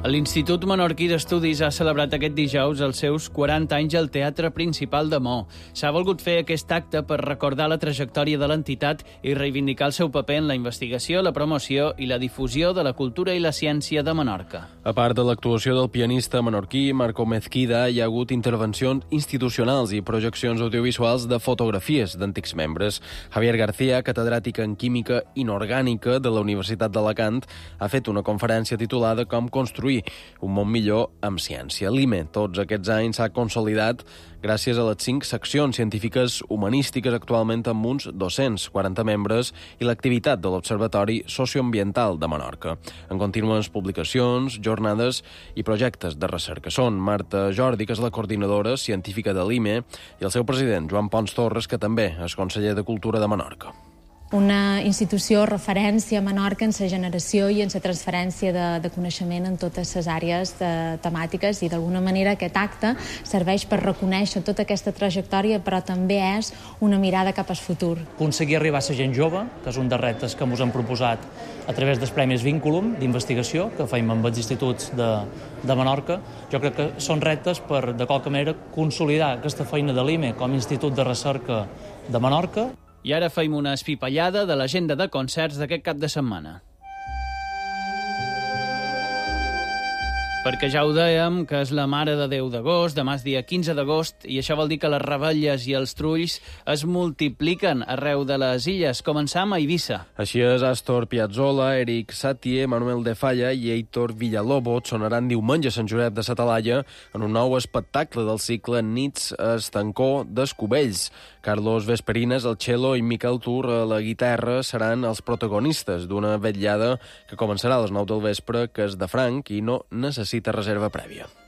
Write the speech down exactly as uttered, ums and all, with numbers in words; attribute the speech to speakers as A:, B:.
A: L'Institut Menorquí d'Estudis ha celebrat aquest dijous els seus quaranta anys al Teatre Principal de Mo. S'ha volgut fer aquest acte per recordar la trajectòria de l'entitat i reivindicar el seu paper en la investigació, la promoció i la difusió de la cultura i la ciència de Menorca.
B: A part de l'actuació del pianista menorquí Marco Mezquida, hi ha hagut intervencions institucionals i projeccions audiovisuals de fotografies d'antics membres. Javier García, catedràtic en Química Inorgànica de la Universitat d'Alacant, ha fet una conferència titulada Com construir un món millor amb ciència. L'I M E, tots aquests anys, s'ha consolidat gràcies a les cinc seccions científiques humanístiques, actualment amb uns dos-cents quaranta membres, i l'activitat de l'Observatori Socioambiental de Menorca. En contínues publicacions, jornades i projectes de recerca. Són Marta Jordi, que és la coordinadora científica de l'I M E, i el seu president, Joan Pons Torres, que també és conseller de Cultura de Menorca.
C: Una institució referència a Menorca en la generació i en la transferència de, de coneixement en totes les àrees de, temàtiques, i d'alguna manera aquest acte serveix per reconèixer tota aquesta trajectòria, però també és una mirada cap al futur.
D: Aconseguir arribar a la gent jove, que és un dels reptes que ens hem proposat a través dels Premis Vinculum d'investigació que feim amb els instituts de, de Menorca. Jo crec que són reptes per, de qualque manera, consolidar aquesta feina de l'I M E com a institut de recerca de Menorca.
A: I ara feim una espipallada de l'agenda de concerts d'aquest cap de setmana. Perquè ja ho dèiem, que és la Mare de Déu d'agost, demà és dia quinze d'agost, i això vol dir que les revetlles i els trulls es multipliquen arreu de les illes. Començam a Eivissa.
B: Així és, Astor Piazzolla, Eric Satie, Manuel de Falla i Heitor Villalobos sonaran diumenge a Sant Josep de sa Talaia en un nou espectacle del cicle Nits a Estancó d'Escubells. Carlos Vesperines, al cello, i Miquel Tur, a la guitarra, seran els protagonistes d'una vetllada que començarà a les nou del vespre, que és de franc i no necessita reserva prèvia.